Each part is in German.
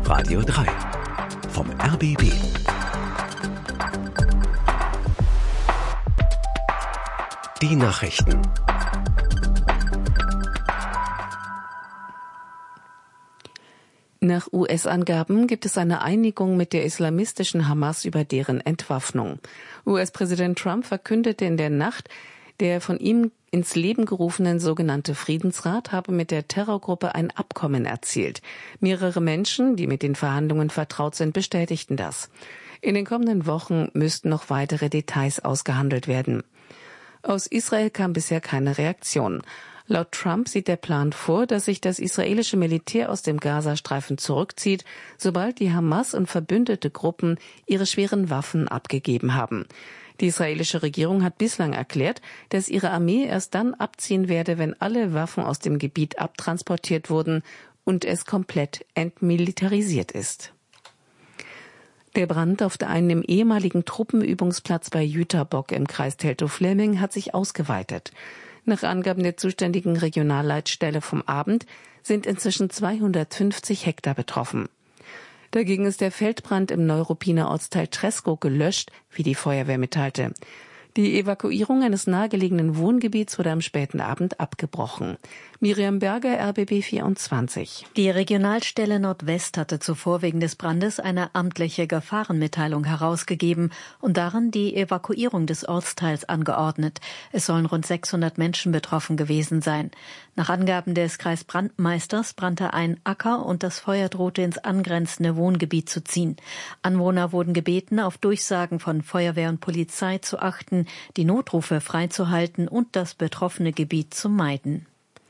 Radio 3 vom RBB. Die Nachrichten. Nach US-Angaben gibt es eine Einigung mit der islamistischen Hamas über deren Entwaffnung. US-Präsident Trump verkündete in der Nacht, der von ihm ins Leben gerufenen sogenannte Friedensrat habe mit der Terrorgruppe ein Abkommen erzielt. Mehrere Menschen, die mit den Verhandlungen vertraut sind, bestätigten das. In den kommenden Wochen müssten noch weitere Details ausgehandelt werden. Aus Israel kam bisher keine Reaktion. Laut Trump sieht der Plan vor, dass sich das israelische Militär aus dem Gazastreifen zurückzieht, sobald die Hamas und verbündete Gruppen ihre schweren Waffen abgegeben haben. Die israelische Regierung hat bislang erklärt, dass ihre Armee erst dann abziehen werde, wenn alle Waffen aus dem Gebiet abtransportiert wurden und es komplett entmilitarisiert ist. Der Brand auf einem ehemaligen Truppenübungsplatz bei Jüterbog im Kreis Teltow-Fläming hat sich ausgeweitet. Nach Angaben der zuständigen Regionalleitstelle vom Abend sind inzwischen 250 Hektar betroffen. Dagegen ist der Feldbrand im Neuruppiner Ortsteil Treskow gelöscht, wie die Feuerwehr mitteilte. Die Evakuierung eines nahegelegenen Wohngebiets wurde am späten Abend abgebrochen. Miriam Berger, RBB 24. Die Regionalstelle Nordwest hatte zuvor wegen des Brandes eine amtliche Gefahrenmitteilung herausgegeben und darin die Evakuierung des Ortsteils angeordnet. Es sollen rund 600 Menschen betroffen gewesen sein. Nach Angaben des Kreisbrandmeisters brannte ein Acker und das Feuer drohte ins angrenzende Wohngebiet zu ziehen. Anwohner wurden gebeten, auf Durchsagen von Feuerwehr und Polizei zu achten, die Notrufe freizuhalten und das betroffene Gebiet zu meiden.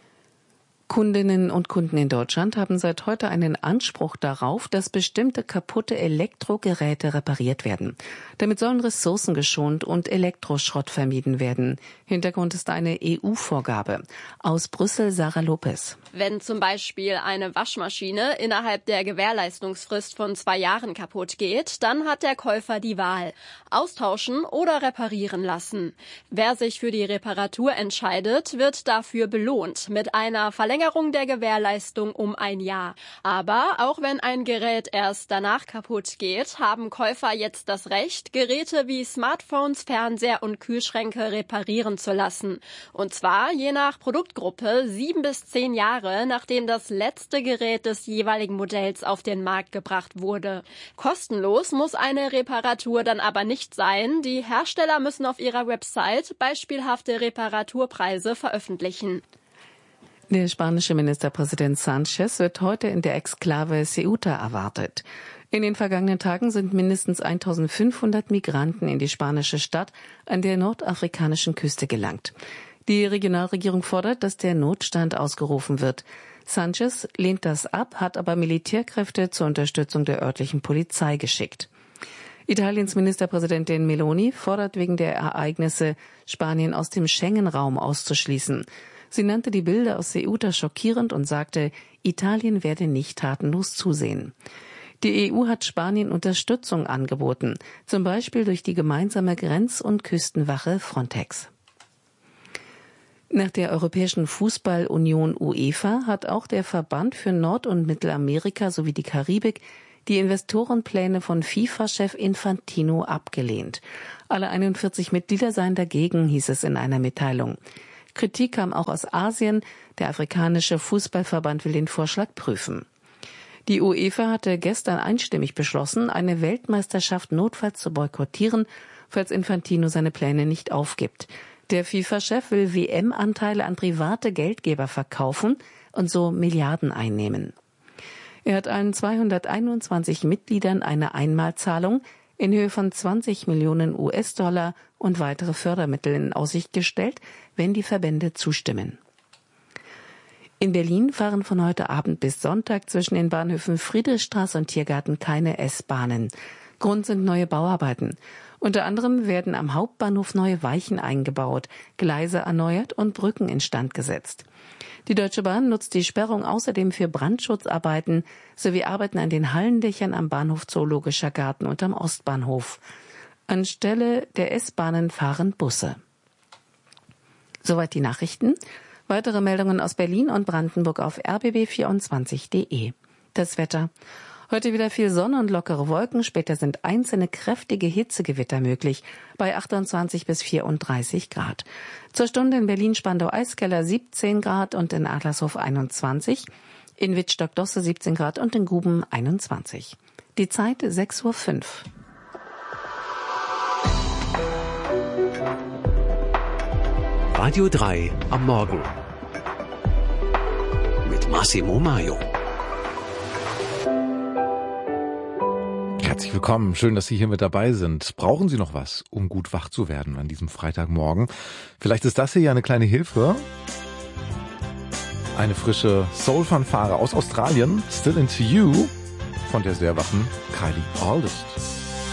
Kundinnen und Kunden in Deutschland haben seit heute einen Anspruch darauf, dass bestimmte kaputte Elektrogeräte repariert werden. Damit sollen Ressourcen geschont und Elektroschrott vermieden werden. Hintergrund ist eine EU-Vorgabe. Aus Brüssel Sarah Lopez. Wenn zum Beispiel eine Waschmaschine innerhalb der Gewährleistungsfrist von 2 Jahren kaputt geht, dann hat der Käufer die Wahl: austauschen oder reparieren lassen. Wer sich für die Reparatur entscheidet, wird dafür belohnt mit einer Verlängerung der Gewährleistung um 1 Jahr. Aber auch wenn ein Gerät erst danach kaputt geht, haben Käufer jetzt das Recht, Geräte wie Smartphones, Fernseher und Kühlschränke reparieren zu lassen. Und zwar je nach Produktgruppe 7 bis 10 Jahre, nachdem das letzte Gerät des jeweiligen Modells auf den Markt gebracht wurde. Kostenlos muss eine Reparatur dann aber nicht sein. Die Hersteller müssen auf ihrer Website beispielhafte Reparaturpreise veröffentlichen. Der spanische Ministerpräsident Sánchez wird heute in der Exklave Ceuta erwartet. In den vergangenen Tagen sind mindestens 1500 Migranten in die spanische Stadt an der nordafrikanischen Küste gelangt. Die Regionalregierung fordert, dass der Notstand ausgerufen wird. Sánchez lehnt das ab, hat aber Militärkräfte zur Unterstützung der örtlichen Polizei geschickt. Italiens Ministerpräsidentin Meloni fordert wegen der Ereignisse, Spanien aus dem Schengen-Raum auszuschließen. Sie nannte die Bilder aus Ceuta schockierend und sagte, Italien werde nicht tatenlos zusehen. Die EU hat Spanien Unterstützung angeboten, zum Beispiel durch die gemeinsame Grenz- und Küstenwache Frontex. Nach der Europäischen Fußballunion UEFA hat auch der Verband für Nord- und Mittelamerika sowie die Karibik die Investorenpläne von FIFA-Chef Infantino abgelehnt. Alle 41 Mitglieder seien dagegen, hieß es in einer Mitteilung. Kritik kam auch aus Asien. Der afrikanische Fußballverband will den Vorschlag prüfen. Die UEFA hatte gestern einstimmig beschlossen, eine Weltmeisterschaft notfalls zu boykottieren, falls Infantino seine Pläne nicht aufgibt. Der FIFA-Chef will WM-Anteile an private Geldgeber verkaufen und so Milliarden einnehmen. Er hat allen 221 Mitgliedern eine Einmalzahlung in Höhe von 20 Millionen US-Dollar und weitere Fördermittel in Aussicht gestellt, wenn die Verbände zustimmen. In Berlin fahren von heute Abend bis Sonntag zwischen den Bahnhöfen Friedrichstraße und Tiergarten keine S-Bahnen. Grund sind neue Bauarbeiten. Unter anderem werden am Hauptbahnhof neue Weichen eingebaut, Gleise erneuert und Brücken instand gesetzt. Die Deutsche Bahn nutzt die Sperrung außerdem für Brandschutzarbeiten sowie Arbeiten an den Hallendächern am Bahnhof Zoologischer Garten und am Ostbahnhof. Anstelle der S-Bahnen fahren Busse. Soweit die Nachrichten. Weitere Meldungen aus Berlin und Brandenburg auf rbb24.de. Das Wetter. Heute wieder viel Sonne und lockere Wolken. Später sind einzelne kräftige Hitzegewitter möglich bei 28 bis 34 Grad. Zur Stunde in Berlin-Spandau-Eiskeller 17 Grad und in Adlershof 21. In Wittstock-Dosse 17 Grad und in Guben 21. Die Zeit 6:05 Uhr. Radio 3 am Morgen. Mit Massimo Maio. Herzlich willkommen, schön, dass Sie hier mit dabei sind. Brauchen Sie noch was, um gut wach zu werden an diesem Freitagmorgen? Vielleicht ist das hier ja eine kleine Hilfe. Eine frische Soul-Fanfare aus Australien, Still Into You, von der sehr wachen Kylie Aldist.